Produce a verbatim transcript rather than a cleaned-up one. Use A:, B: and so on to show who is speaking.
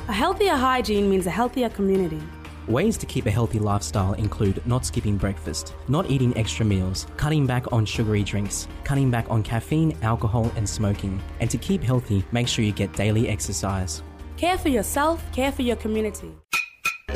A: A healthier hygiene means a healthier community.
B: Ways to keep a healthy lifestyle include not skipping breakfast, not eating extra meals, cutting back on sugary drinks, cutting back on caffeine, alcohol and smoking. And to keep healthy, make sure you get daily exercise.
A: Care for yourself, care for your community.